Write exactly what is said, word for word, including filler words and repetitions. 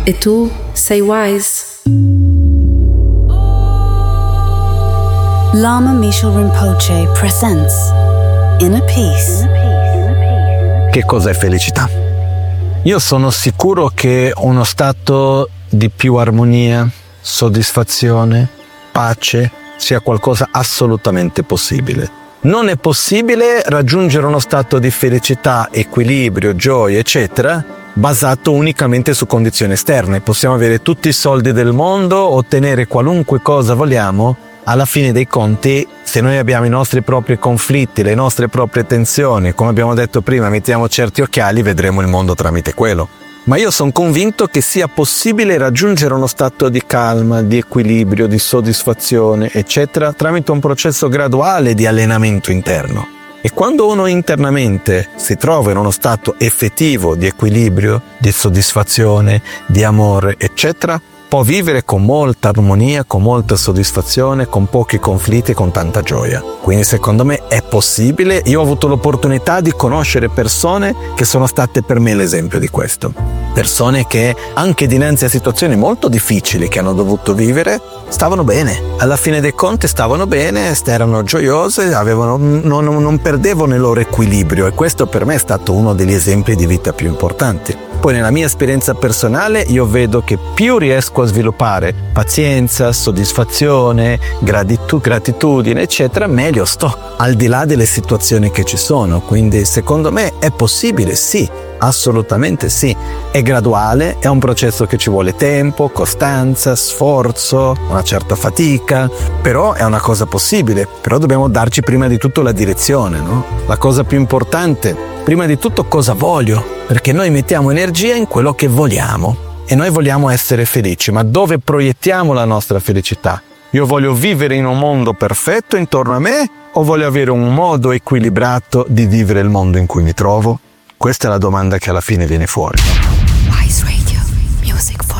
E tu sei wise. Lama Mishal Rinpoche presents Inner Peace. Che cos'è felicità? Io sono sicuro che uno stato di più armonia, soddisfazione, pace sia qualcosa assolutamente possibile. Non è possibile raggiungere uno stato di felicità, equilibrio, gioia, eccetera, basato unicamente su condizioni esterne. Possiamo avere tutti i soldi del mondo, ottenere qualunque cosa vogliamo. Alla fine dei conti, se noi abbiamo i nostri propri conflitti, le nostre proprie tensioni, come abbiamo detto prima, mettiamo certi occhiali, vedremo il mondo tramite quello. Ma io sono convinto che sia possibile raggiungere uno stato di calma, di equilibrio, di soddisfazione, eccetera, tramite un processo graduale di allenamento interno. E quando uno internamente si trova in uno stato effettivo di equilibrio, di soddisfazione, di amore, eccetera, può vivere con molta armonia, con molta soddisfazione, con pochi conflitti e con tanta gioia. Quindi secondo me è possibile. Io ho avuto l'opportunità di conoscere persone che sono state per me l'esempio di questo. Persone che anche dinanzi a situazioni molto difficili che hanno dovuto vivere, stavano bene. Alla fine dei conti stavano bene, erano gioiose, avevano, non, non perdevano il loro equilibrio, e questo per me è stato uno degli esempi di vita più importanti. Poi nella mia esperienza personale io vedo che più riesco a sviluppare pazienza, soddisfazione, gratitu- gratitudine, eccetera, meglio sto, al di là delle situazioni che ci sono. Quindi secondo me è possibile, sì, assolutamente sì. È graduale, è un processo che ci vuole tempo, costanza, sforzo, una certa fatica, però è una cosa possibile. Però dobbiamo darci prima di tutto la direzione, no? La cosa più importante, prima di tutto cosa voglio, perché noi mettiamo energia in quello che vogliamo e noi vogliamo essere felici, ma dove proiettiamo la nostra felicità? Io voglio vivere in un mondo perfetto intorno a me o voglio avere un modo equilibrato di vivere il mondo in cui mi trovo? Questa è la domanda che alla fine viene fuori. Wise Radio, music